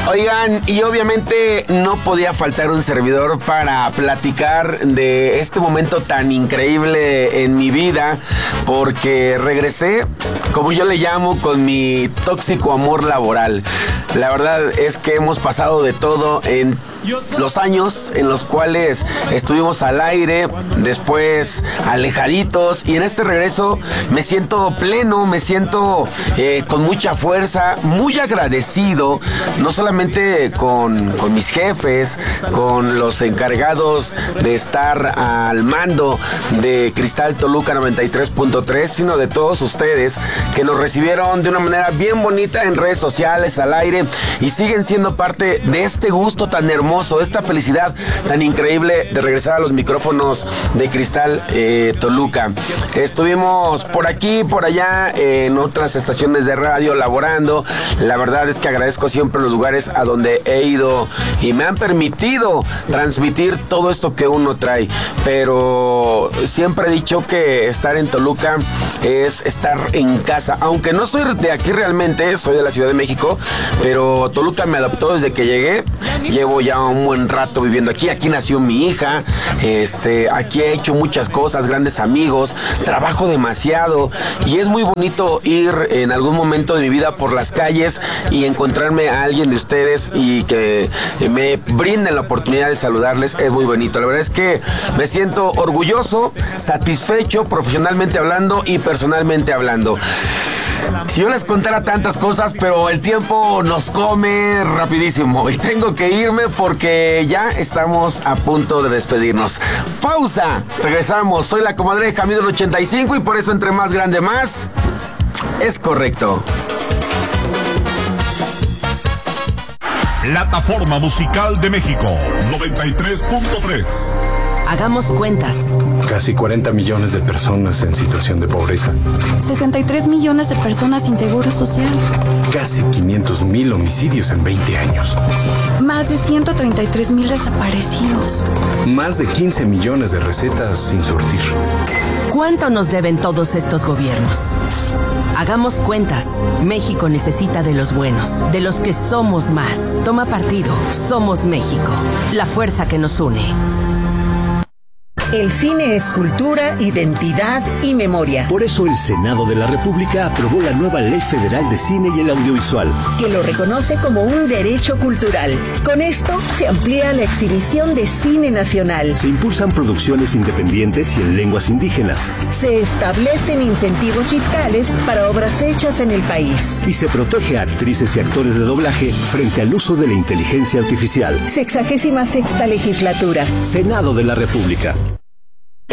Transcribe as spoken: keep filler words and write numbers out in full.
Oigan, y obviamente no podía faltar un servidor para platicar de este momento tan increíble en mi vida, porque regresé, como yo le llamo, con mi tóxico amor laboral. La verdad es que hemos pasado de todo en los años en los cuales estuvimos al aire, después alejaditos, y en este regreso me siento pleno, me siento eh, con mucha fuerza, muy agradecido, no solamente con, con mis jefes, con los encargados de estar al mando de Cristal Toluca noventa y tres punto tres, sino de todos ustedes que nos recibieron de una manera bien bonita en redes sociales, al aire, y siguen siendo parte de este gusto tan hermoso, esta felicidad tan increíble de regresar a los micrófonos de Cristal eh, Toluca. Estuvimos por aquí, por allá, eh, en otras estaciones de radio laborando. La verdad es que agradezco siempre los lugares a donde he ido y me han permitido transmitir todo esto que uno trae. Pero siempre he dicho que estar en Toluca es estar en casa. Aunque no soy de aquí realmente, soy de la Ciudad de México, pero Toluca me adoptó desde que llegué. Llevo ya un buen rato viviendo aquí. Aquí nació mi hija. Este, aquí he hecho muchas cosas, grandes amigos, trabajo demasiado, y es muy bonito ir en algún momento de mi vida por las calles y encontrarme a alguien de ustedes y que me brinden la oportunidad de saludarles. Es muy bonito. La verdad es que me siento orgulloso, satisfecho, profesionalmente hablando y personalmente hablando. Si yo les contara tantas cosas, pero el tiempo nos come rapidísimo y tengo que irme porque ya estamos a punto de despedirnos. Pausa, regresamos. Soy la comadreja, mido el ochenta y cinco y por eso entre más grande más es correcto. Plataforma Musical de México, noventa y tres punto tres. Hagamos cuentas. Casi cuarenta millones de personas en situación de pobreza. sesenta y tres millones de personas sin seguro social. Casi quinientos mil homicidios en veinte años. Más de ciento treinta y tres mil desaparecidos. Más de quince millones de recetas sin surtir. ¿Cuánto nos deben todos estos gobiernos? Hagamos cuentas. México necesita de los buenos, de los que somos más. Toma partido. Somos México. La fuerza que nos une. El cine es cultura, identidad y memoria. Por eso el Senado de la República aprobó la nueva Ley Federal de Cine y el Audiovisual, que lo reconoce como un derecho cultural. Con esto se amplía la exhibición de cine nacional. Se impulsan producciones independientes y en lenguas indígenas. Se establecen incentivos fiscales para obras hechas en el país. Y se protege a actrices y actores de doblaje frente al uso de la inteligencia artificial. Sexagésima sexta legislatura. Senado de la República.